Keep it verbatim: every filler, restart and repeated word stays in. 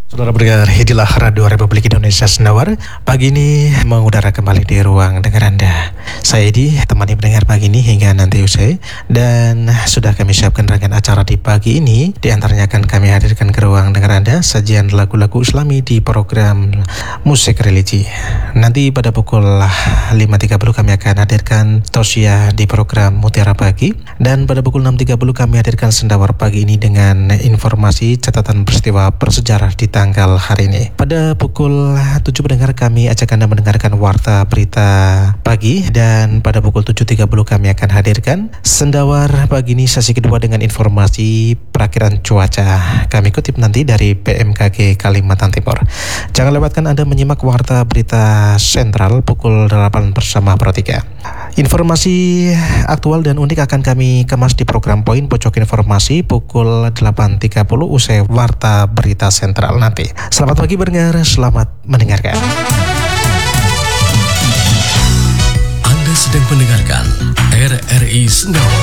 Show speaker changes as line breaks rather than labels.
Saudara pendengar, inilah Radio Republik Indonesia Sendawar. Pagi ini mengudara kembali di ruang dengar Anda. Saya Edi, temani pendengar pagi ini hingga nanti usai. Dan sudah kami siapkan rangkaian acara di pagi ini. Di antaranya akan kami hadirkan ke ruang dengar Anda sajian lagu-lagu Islami di program Musik Religi. Nanti pada pukul lima tiga puluh kami akan hadirkan Tausiah di program Mutiara Pagi. Dan pada pukul enam tiga puluh kami hadirkan Sendawar pagi ini dengan informasi catatan peristiwa bersejarah di tanggal hari ini. Pada pukul tujuh pendengar kami ajak Anda mendengarkan Warta Berita Pagi, dan pada pukul tujuh tiga puluh kami akan hadirkan Sendawar pagi ini sesi kedua dengan informasi perakiraan cuaca. Kami kutip nanti dari B M K G Kalimantan Timur. Jangan lewatkan Anda menyimak Warta Berita Sentral pukul delapan bersama Pro tiga. Informasi aktual dan unik akan kami kemas di program Poin Pojok Informasi pukul delapan tiga puluh usai Warta Berita Sentral nanti. Selamat pagi pendengar, selamat mendengarkan.
Anda sedang mendengarkan R R I Sendawar.